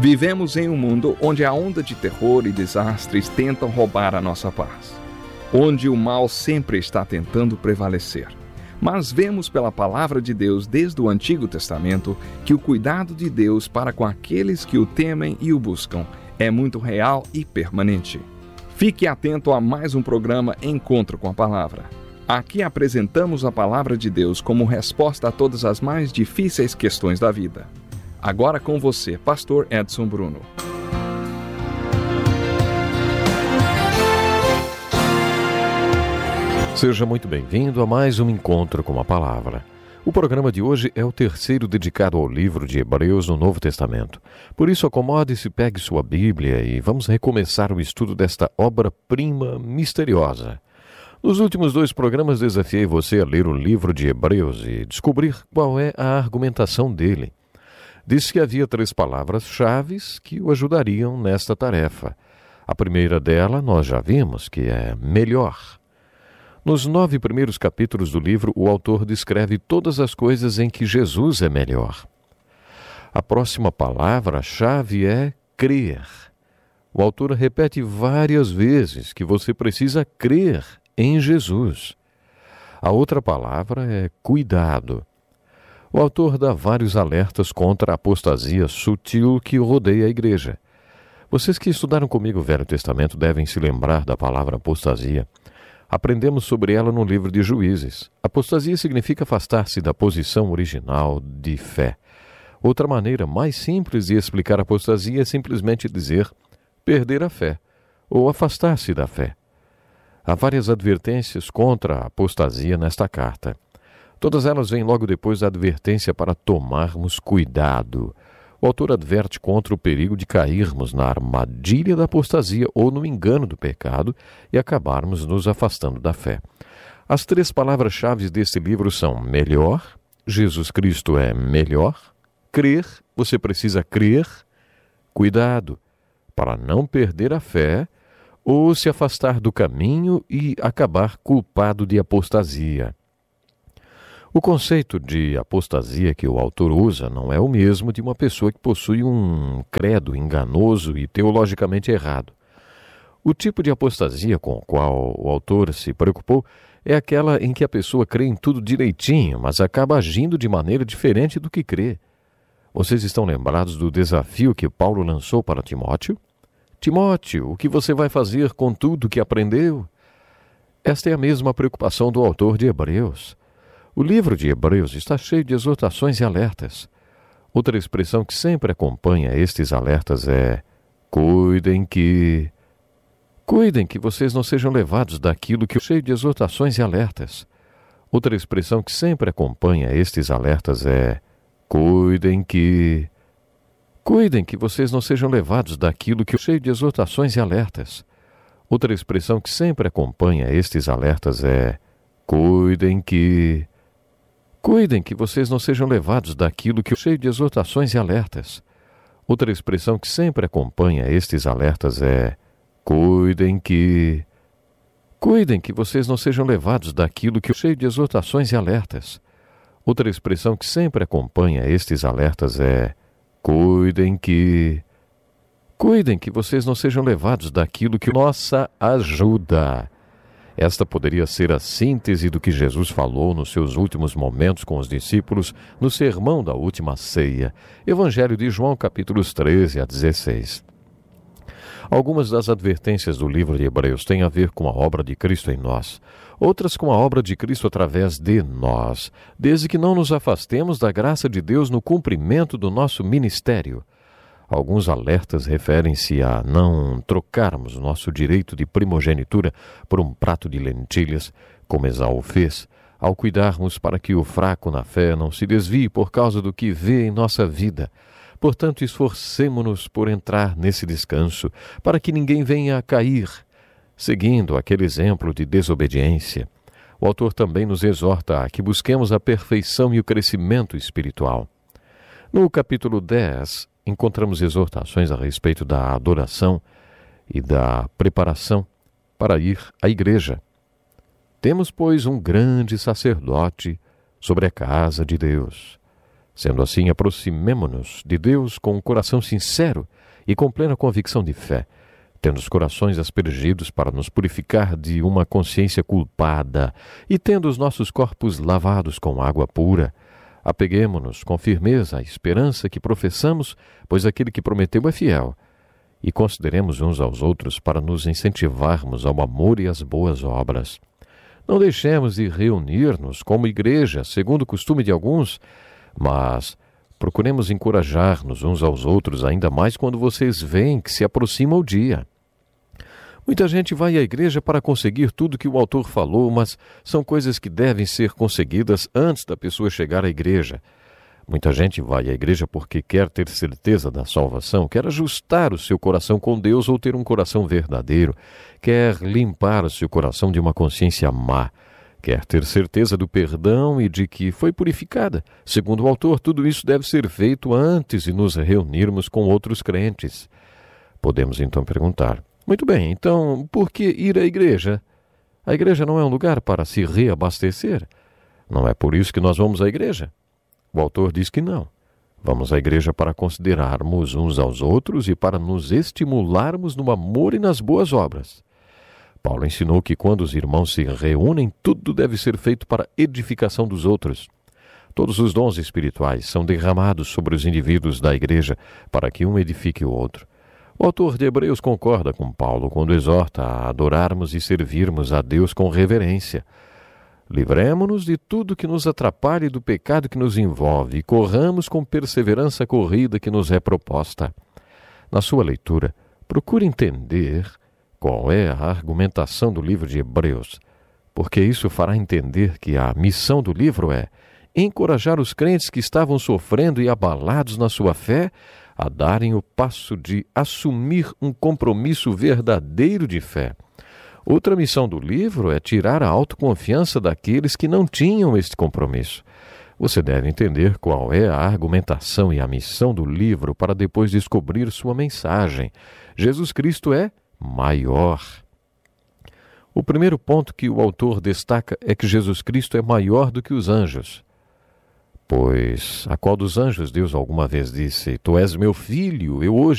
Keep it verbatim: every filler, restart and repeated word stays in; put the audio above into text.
Vivemos em um mundo onde a onda de terror e desastres tentam roubar a nossa paz, onde o mal sempre está tentando prevalecer. Mas vemos pela palavra de Deus desde o Antigo Testamento que o cuidado de Deus para com aqueles que o temem e o buscam é muito real e permanente. Fique atento a mais um programa Encontro com a Palavra. Aqui apresentamos a palavra de Deus como resposta a todas as mais difíceis questões da vida. Agora com você, Pastor Edson Bruno. Seja muito bem-vindo a mais um Encontro com a Palavra. O programa de hoje é o terceiro dedicado ao livro de Hebreus no Novo Testamento. Por isso, acomode-se, pegue sua Bíblia e vamos recomeçar o estudo desta obra-prima misteriosa. Nos últimos dois programas desafiei você a ler o livro de Hebreus e descobrir qual é a argumentação dele. Disse que havia três palavras-chave que o ajudariam nesta tarefa. A primeira dela nós já vimos, que é melhor. Nos nove primeiros capítulos do livro, o autor descreve todas as coisas em que Jesus é melhor. A próxima palavra-chave é crer. O autor repete várias vezes que você precisa crer em Jesus. A outra palavra é cuidado. O autor dá vários alertas contra a apostasia sutil que rodeia a igreja. Vocês que estudaram comigo o Velho Testamento devem se lembrar da palavra apostasia. Aprendemos sobre ela no livro de Juízes. Apostasia significa afastar-se da posição original de fé. Outra maneira mais simples de explicar apostasia é simplesmente dizer perder a fé ou afastar-se da fé. Há várias advertências contra a apostasia nesta carta. Todas elas vêm logo depois da advertência para tomarmos cuidado. O autor adverte contra o perigo de cairmos na armadilha da apostasia ou no engano do pecado e acabarmos nos afastando da fé. As três palavras-chave deste livro são melhor, Jesus Cristo é melhor, crer, você precisa crer, cuidado, para não perder a fé ou se afastar do caminho e acabar culpado de apostasia. O conceito de apostasia que o autor usa não é o mesmo de uma pessoa que possui um credo enganoso e teologicamente errado. O tipo de apostasia com o qual o autor se preocupou é aquela em que a pessoa crê em tudo direitinho, mas acaba agindo de maneira diferente do que crê. Vocês estão lembrados do desafio que Paulo lançou para Timóteo? Timóteo, o que você vai fazer com tudo que aprendeu? Esta é a mesma preocupação do autor de Hebreus. O livro de Hebreus está cheio de exortações e alertas. Outra expressão que sempre acompanha estes alertas é cuidem que... Cuidem que vocês não sejam levados daquilo que... Cheio de exortações e alertas. Outra expressão que sempre acompanha estes alertas é cuidem que... Cuidem que vocês não sejam levados daquilo que... Cheio de exortações e alertas. Outra expressão que sempre acompanha estes alertas é cuidem que... Cuidem que vocês não sejam levados daquilo que... Cheio de exortações e alertas. Outra expressão que sempre acompanha estes alertas é cuidem que... Cuidem que vocês não sejam levados daquilo que... Cheio de exortações e alertas. Outra expressão que sempre acompanha estes alertas é cuidem que... Cuidem que vocês não sejam levados daquilo que... Nossa ajuda. Esta poderia ser a síntese do que Jesus falou nos seus últimos momentos com os discípulos no sermão da última ceia, Evangelho de João, capítulos treze a dezesseis. Algumas das advertências do livro de Hebreus têm a ver com a obra de Cristo em nós, outras com a obra de Cristo através de nós, desde que não nos afastemos da graça de Deus no cumprimento do nosso ministério. Alguns alertas referem-se a não trocarmos nosso direito de primogenitura por um prato de lentilhas, como Esaú fez, ao cuidarmos para que o fraco na fé não se desvie por causa do que vê em nossa vida. Portanto, esforcemo-nos por entrar nesse descanso, para que ninguém venha a cair, seguindo aquele exemplo de desobediência. O autor também nos exorta a que busquemos a perfeição e o crescimento espiritual. No capítulo dez, encontramos exortações a respeito da adoração e da preparação para ir à igreja. Temos, pois, um grande sacerdote sobre a casa de Deus. Sendo assim, aproximemo-nos de Deus com um coração sincero e com plena convicção de fé, tendo os corações aspergidos para nos purificar de uma consciência culpada e tendo os nossos corpos lavados com água pura. Apeguemo-nos com firmeza à esperança que professamos, pois aquele que prometeu é fiel. E consideremos uns aos outros para nos incentivarmos ao amor e às boas obras. Não deixemos de reunir-nos como igreja, segundo o costume de alguns, mas procuremos encorajar-nos uns aos outros, ainda mais quando vocês veem que se aproxima o dia. Muita gente vai à igreja para conseguir tudo que o autor falou, mas são coisas que devem ser conseguidas antes da pessoa chegar à igreja. Muita gente vai à igreja porque quer ter certeza da salvação, quer ajustar o seu coração com Deus ou ter um coração verdadeiro, quer limpar o seu coração de uma consciência má, quer ter certeza do perdão e de que foi purificada. Segundo o autor, tudo isso deve ser feito antes de nos reunirmos com outros crentes. Podemos então perguntar: muito bem, então por que ir à igreja? A igreja não é um lugar para se reabastecer? Não é por isso que nós vamos à igreja? O autor diz que não. Vamos à igreja para considerarmos uns aos outros e para nos estimularmos no amor e nas boas obras. Paulo ensinou que quando os irmãos se reúnem, tudo deve ser feito para edificação dos outros. Todos os dons espirituais são derramados sobre os indivíduos da igreja para que um edifique o outro. O autor de Hebreus concorda com Paulo quando exorta a adorarmos e servirmos a Deus com reverência. Livremo-nos de tudo que nos atrapalhe do pecado que nos envolve e corramos com perseverança a corrida que nos é proposta. Na sua leitura, procure entender qual é a argumentação do livro de Hebreus, porque isso fará entender que a missão do livro é encorajar os crentes que estavam sofrendo e abalados na sua fé a darem o passo de assumir um compromisso verdadeiro de fé. Outra missão do livro é tirar a autoconfiança daqueles que não tinham este compromisso. Você deve entender qual é a argumentação e a missão do livro para depois descobrir sua mensagem. Jesus Cristo é maior. O primeiro ponto que o autor destaca é que Jesus Cristo é maior do que os anjos. Pois a qual dos anjos Deus alguma vez disse: Tu és meu filho, eu hoje